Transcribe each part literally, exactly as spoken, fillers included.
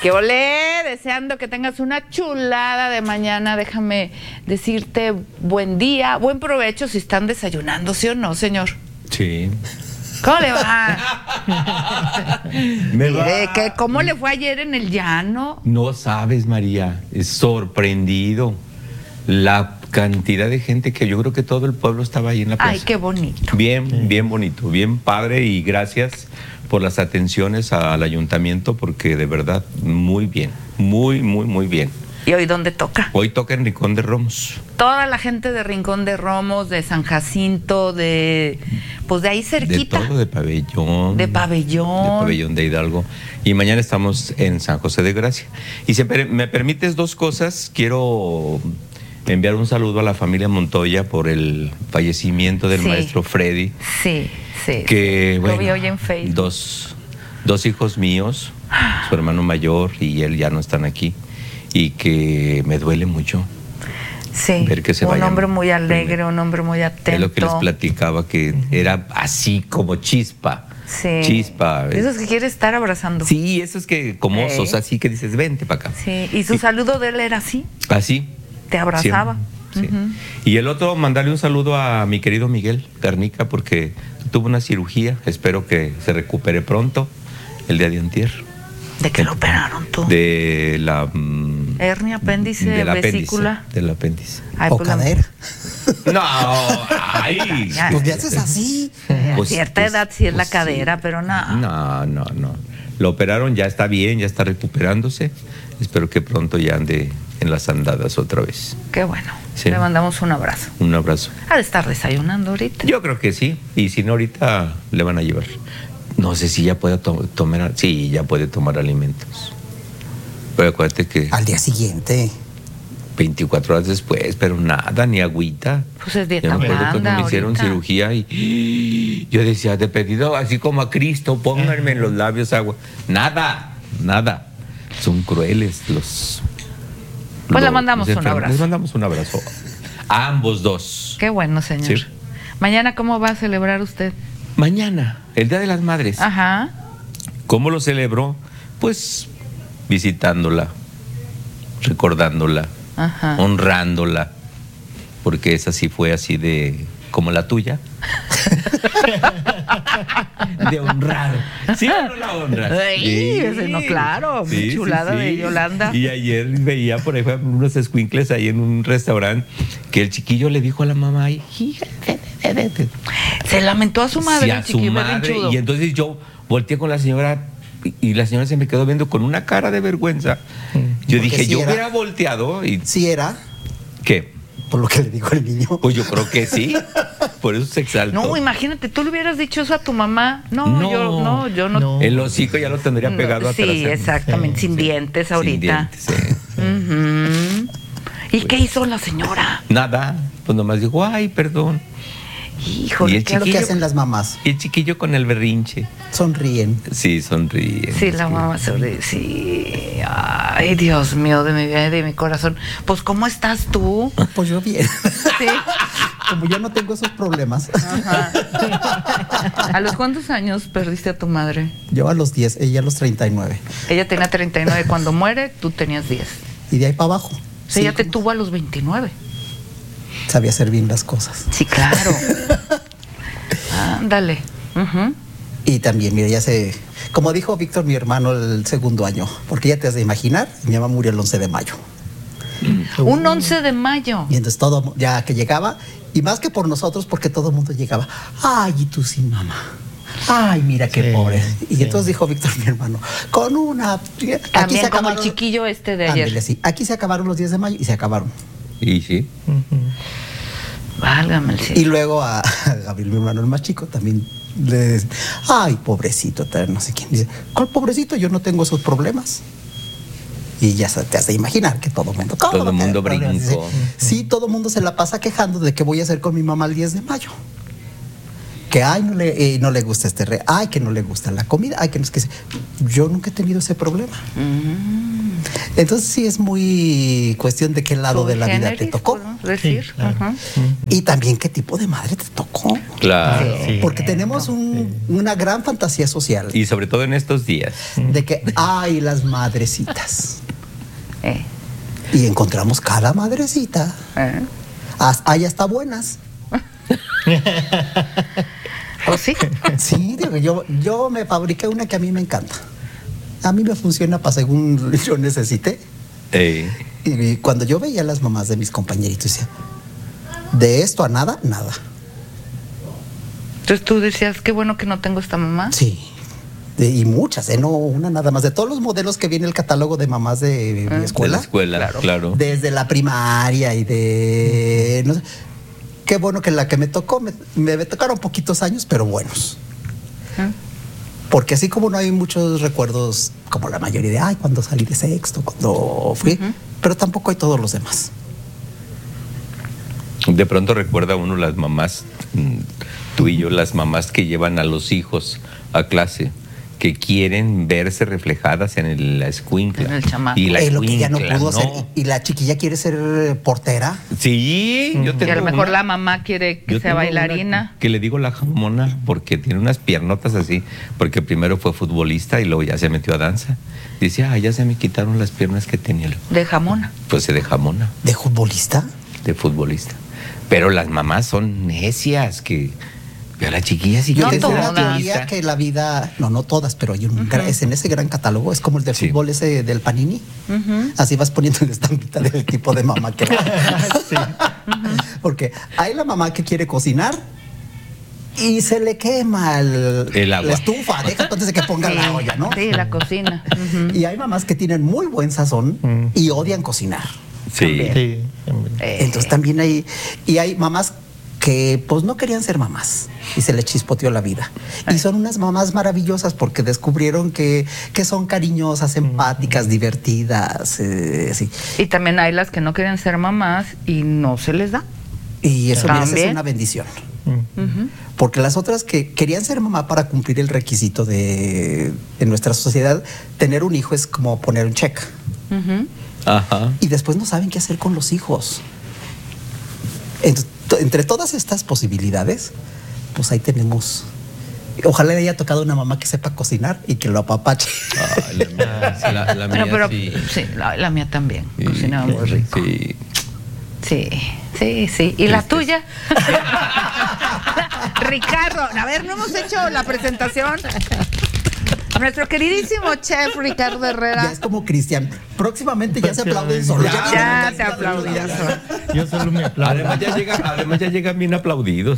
¡Qué olé! Deseando que tengas una chulada de mañana. Déjame decirte buen día, buen provecho si están desayunando, ¿sí o no, señor? Sí. ¿Cómo le va? Me Mire, va. que ¿cómo le fue ayer en el llano? No sabes, María, es sorprendido la cantidad de gente que yo creo que todo el pueblo estaba ahí en la plaza. Ay, qué bonito. Bien, sí. bien bonito, bien padre, y gracias por las atenciones al ayuntamiento, porque de verdad, muy bien, muy, muy, muy bien. ¿Y hoy dónde toca? Hoy toca en Rincón de Romos. Toda la gente de Rincón de Romos, de San Jacinto, de pues de ahí cerquita. De todo, de Pabellón. De Pabellón. De Pabellón de Hidalgo. Y mañana estamos en San José de Gracia. Y si me permites dos cosas, quiero enviar un saludo a la familia Montoya por el fallecimiento del sí. maestro Freddy. Sí, sí. Que, bueno, lo vi hoy en Facebook. Dos, dos hijos míos, su hermano mayor y él ya no están aquí. Y que me duele mucho. Sí, ver que se un vayan hombre muy alegre, primero. un hombre muy atento. Es lo que les platicaba, que era así como chispa. Sí. Chispa. Eso es que quiere estar abrazando. Sí, eso es que como Sí. osos, así que dices, vente para acá. Sí, y su Y- saludo de él era así, Así. te abrazaba. Sí. Ujú. Y el otro, mandarle un saludo a mi querido Miguel Garnica, porque tuvo una cirugía. Espero que se recupere pronto, el día de antier. ¿De qué lo operaron tú? De la... mm, Hernia, apéndice, del apéndice, vesícula. del apéndice. Ay, O pues la- cadera. No, ay. Ya. Pues le haces así. A Pues- cierta pues- edad sí es la pues sí. cadera, pero no. No, no, no. Lo operaron, ya está bien, ya está recuperándose. Espero que pronto ya ande en las andadas otra vez. Qué bueno. Sí. Le mandamos un abrazo. Un abrazo. Ha de estar desayunando ahorita. Yo creo que sí. Y si no, ahorita le van a llevar. No sé si ya puede to- tomar. Sí, ya puede tomar alimentos. Pero acuérdate que Al día siguiente. veinticuatro horas después, pero nada, ni agüita. Pues es dieta Yo me acuerdo cuando blanda me hicieron ahorita. cirugía y yo decía, de pedido, así como a Cristo, pónganme en los labios agua. Nada, nada. Son crueles los... Pues le los mandamos un enfermos. abrazo. Les mandamos un abrazo. A ambos dos. Qué bueno, señor. Sí. Mañana, ¿cómo va a celebrar usted? Mañana, el Día de las Madres. Ajá. ¿Cómo lo celebró? Pues visitándola, recordándola, Ajá. honrándola, porque esa sí fue así de como la tuya. De honrar. ¿Sí o no la honras? Ay, Sí. ese no, claro, mi chulada de Yolanda. Y ayer veía, por ejemplo, unos escuincles ahí en un restaurante que el chiquillo le dijo a la mamá, "Ay, hija, ve, ve, ve, ve". Se lamentó a su madre, Sí, el a su chiquillo madre. berrinchudo. Y entonces yo volteé con la señora y, y la señora se me quedó viendo con una cara de vergüenza. Yo Porque dije, sí yo era. hubiera volteado y... Sí era, ¿Qué? por lo que le dijo el niño. Pues yo creo que sí. Por eso se exaltó. No, imagínate, tú le hubieras dicho eso a tu mamá. No, No. yo no, yo no. No. El hocico ya lo tendría no, pegado atrás. sí, exactamente, sin dientes ahorita. Sin dientes, sí. Ujú. ¿Y qué hizo la señora? Nada. Pues nomás dijo, ay, perdón. Híjole, Y el qué Es lo que chiquillo- hacen las mamás. Y el chiquillo con el berrinche. Sonríen. Sí, sonríe. Sí, la mamá sobre sí. Ay, Dios mío, de mi vida y de mi corazón. Pues, ¿cómo estás tú? Pues yo bien. Sí. Como yo no tengo esos problemas. Ajá. ¿A los cuántos años perdiste a tu madre? Yo a los diez, ella a los treinta y nueve. Ella tenía treinta y nueve cuando muere, tú tenías diez. Y de ahí para abajo. O sea, ella te como tuvo a los veintinueve. Sabía hacer bien las cosas. Sí, claro. Ándale. Ujú. Y también, mira, ya se... Como dijo Víctor, mi hermano, el segundo año. Porque ya te has de imaginar, mi mamá murió el once de mayo. Un once de mayo. Y entonces todo, ya que llegaba, y más que por nosotros, porque todo el mundo llegaba, ay, y tú sin mamá. Ay, mira qué Sí, pobre. Y sí. entonces dijo Víctor, mi hermano, con una... Aquí También como el acabaron- chiquillo este de ayer. Ándele, sí. Aquí se acabaron los diez de mayo y se acabaron. Y sí. Válgame el Y cielo. luego a, a Gabriel, mi hermano, el más chico, también le dicen, ay, pobrecito, tal, no sé quién. Dice, ¿cuál pobrecito? Yo no tengo esos problemas. Y ya se- te has de imaginar que todo el mundo... ¿cómo Todo no el mundo tener problemas? brincó. Dice, sí, todo el mundo se la pasa quejando de qué voy a hacer con mi mamá el diez de mayo. Que ay, no le, eh, no le gusta este re, ay, que no le gusta la comida, ay, que no es que se- yo nunca he tenido ese problema. Entonces sí es muy cuestión de qué lado Sui de la vida te generis, tocó. podemos decir. Sí, claro. Ajá. Y también qué tipo de madre te tocó. Claro. Sí. Porque tenemos un- una gran fantasía social Y sobre todo en estos días. de que hay las madrecitas. Eh, Y encontramos cada madrecita. eh. As- Hay hasta buenas. ¿O sí? Sí, digo, yo, yo me fabriqué una que a mí me encanta. A mí me funciona para según yo necesite. Eh, Y cuando yo veía a las mamás de mis compañeritos, decía, de esto a nada, nada. Entonces tú decías, qué bueno que no tengo esta mamá. Sí. De- y muchas, ¿eh? No una nada más. De todos los modelos que viene el catálogo de mamás de mi de escuela. la escuela, Claro. claro. Desde la primaria y de... no sé. Qué bueno que la que me tocó, me, me tocaron poquitos años, pero buenos. ¿Eh? Porque así como no hay muchos recuerdos, como la mayoría de, ay, cuando salí de sexto, cuando fui, pero tampoco hay todos los demás. De pronto recuerda uno las mamás, mm, tú y yo, las mamás que llevan a los hijos a clase, que quieren verse reflejadas en el, la escuincla. En el chamaco. Y la Es lo que ya no escuincla, pudo ¿no? hacer. Y la chiquilla quiere ser portera. Sí, yo Y tengo a lo mejor una- la mamá quiere que yo sea tengo bailarina. una que le digo la jamona porque tiene unas piernotas así, porque primero fue futbolista y luego ya se metió a danza. Dice, ah, ya se me quitaron las piernas que tenía. De jamona. Pues se de jamona, ¿De futbolista? de futbolista. Pero las mamás son necias, que veo a la chiquilla si Yo No quiere tengo ser una todas. teoría artista. que la vida, no, no todas, pero hay un gran- es en ese gran catálogo, es como el de Sí. fútbol ese del Panini. Así vas poniendo la estampita del tipo de mamá que Porque hay la mamá que quiere cocinar y se le quema el, El agua. la estufa, deja antes de que ponga Sí, la olla, ¿no? Sí, la cocina. Ujú. Y hay mamás que tienen muy buen sazón Mm. y odian cocinar. Sí. Sí, también. Eh, Entonces también hay, y hay mamás que pues no querían ser mamás y se les chispoteó la vida. Y son unas mamás maravillosas porque descubrieron que, que son cariñosas, empáticas, divertidas, eh, sí. Y también hay las que no quieren ser mamás y no se les da. Y eso mira, esa es También. una bendición. Mm. Ujú. Porque las otras que querían ser mamá para cumplir el requisito de en nuestra sociedad, tener un hijo es como poner un cheque. Ujú. Ajá. Y después no saben qué hacer con los hijos. Ent- to- entre todas estas posibilidades, pues ahí tenemos. Ojalá le haya tocado una mamá que sepa cocinar y que lo apapache. Ay, la mía, la, la Bueno, mía pero sí. sí, la, la mía también. Sí, Cocinaba muy rico. Sí. Sí, sí, sí. ¿Y la Tristes. tuya? Ricardo, a ver, no hemos hecho la presentación. Nuestro queridísimo chef Ricardo Herrera. Ya es como Cristian. Próximamente ya se aplauden solos. Ya, Ya vienen te aplaudimos. Yo solo me aplaudo. Además ya, llega, además ya llegan bien aplaudidos.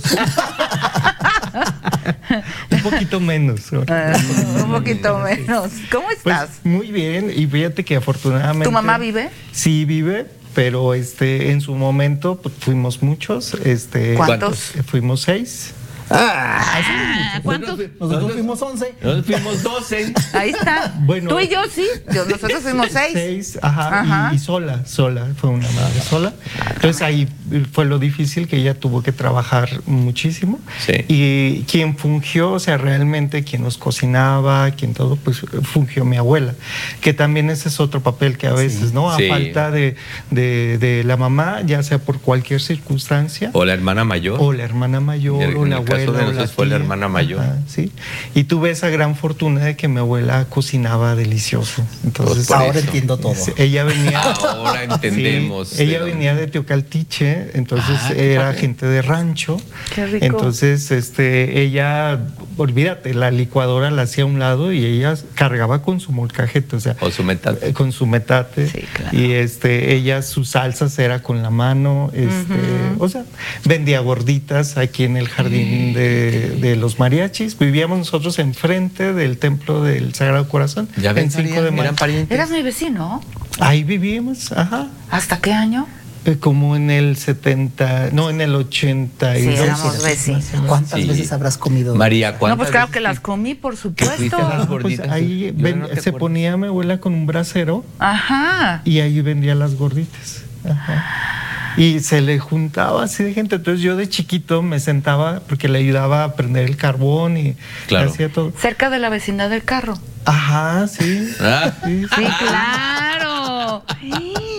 Un poquito menos. Ah, un poquito menos. ¿Cómo Pues estás? muy bien, y fíjate que afortunadamente. ¿Tu mamá vive? Sí, vive, pero este en su momento pues, fuimos muchos. Este, ¿Cuántos? eh, Fuimos seis. Ah, ¿cuántos? Nosotros fuimos once. Nosotros fuimos doce. Ahí está. Bueno. Tú y yo sí. Yo- nosotros fuimos seis. Seis, ajá, Ajá. Y, y sola, sola, fue una madre sola. Entonces ahí fue lo difícil, que ella tuvo que trabajar muchísimo. Sí. Y quien fungió, o sea, realmente quien nos cocinaba, quien todo, pues fungió mi abuela. Que también ese es otro papel que a veces, ¿no? A Sí. falta de, de, de la mamá, ya sea por cualquier circunstancia. O la hermana mayor. O la hermana mayor, En el- o en la el caso abuela. de o nosotros fue la tía. hermana mayor. Ajá, sí. Y tuve esa gran fortuna de que mi abuela cocinaba delicioso. Entonces, Pues por Ahora eso. entiendo todo. sí, ella venía. Ahora entendemos. Sí, ella de dónde. venía de Teocaltiche, entonces Ah, qué era padre. gente de rancho. Qué rico. Entonces, este, ella, olvídate, la licuadora la hacía a un lado y ella cargaba con su molcajete, o sea, O su metate. eh, con su metate. Sí, claro. Y este, ella sus salsas era con la mano, este, o sea, vendía gorditas aquí en el jardín de, de los mariachis. Vivíamos nosotros enfrente del templo del Sagrado Corazón. Ya en ven, cinco María, de mayo. eran parientes. Eras mi vecino. Ahí vivíamos, ajá. ¿Hasta qué año? Eh, Como en el setenta, no, en el ochenta y Sí, dos. éramos vecinos. ¿Cuántas Sí. veces habrás comido? María, No, ¿cuántas pues claro veces que las comí, por que fuiste a las supuesto. Pues gorditas? ahí Yo ven- no te se acuerdo. ponía mi abuela con un brasero Ajá. y ahí vendía las gorditas. Ajá. Y se le juntaba así de gente. Entonces yo de chiquito me sentaba porque le ayudaba a prender el carbón y Claro. hacía todo. Cerca de la vecindad del carro. Ajá, sí. Ah. Sí, Sí, claro. Sí,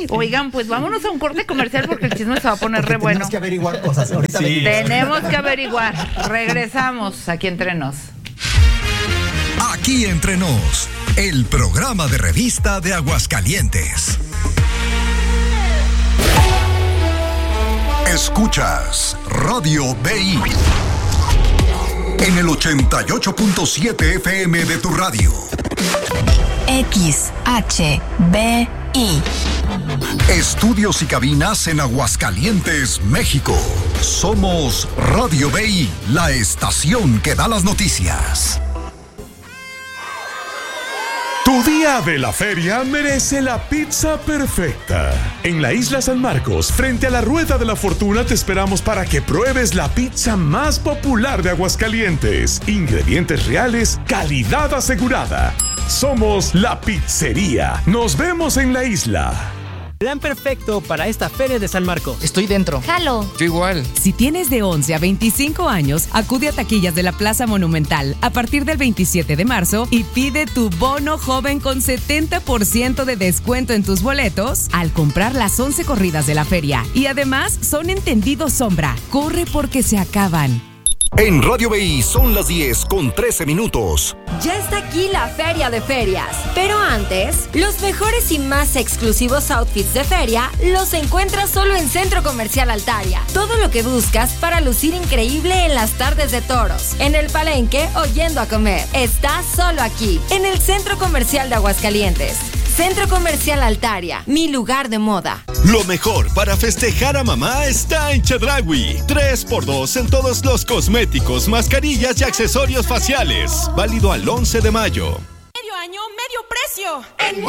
Oigan, pues vámonos a un corte comercial porque el chisme se va a poner re bueno. Tenemos que averiguar cosas. Ahorita Sí. Tenemos que averiguar. Regresamos aquí entre nos. Aquí entre nos, el programa de revista de Aguascalientes. Escuchas Radio B I en el ochenta y ocho punto siete F M de tu radio. X H B I. Estudios y cabinas en Aguascalientes, México. Somos Radio B I, la estación que da las noticias. Tu día de la feria merece la pizza perfecta. En la Isla San Marcos, frente a la Rueda de la Fortuna, te esperamos para que pruebes la pizza más popular de Aguascalientes. Ingredientes reales, calidad asegurada. Somos La Pizzería. Nos vemos en la isla. Plan perfecto para esta feria de San Marcos. Estoy dentro. Jalo. Yo igual. Si tienes de once a veinticinco años, acude a taquillas de la Plaza Monumental a partir del veintisiete de marzo y pide tu bono joven con setenta por ciento de descuento en tus boletos al comprar las once corridas de la feria. Y además son entendidos sombra. Corre porque se acaban. En Radio B I son las diez con trece minutos. Ya está aquí la Feria de Ferias. Pero antes, los mejores y más exclusivos outfits de feria los encuentras solo en Centro Comercial Altaria. Todo lo que buscas para lucir increíble en las tardes de toros, en el palenque o yendo a comer, está solo aquí, en el Centro Comercial de Aguascalientes. Centro Comercial Altaria, mi lugar de moda. Lo mejor para festejar a mamá está en Chedraui. tres por dos en todos los cosméticos, mascarillas y accesorios faciales. Válido al once de mayo. Medio año, medio precio.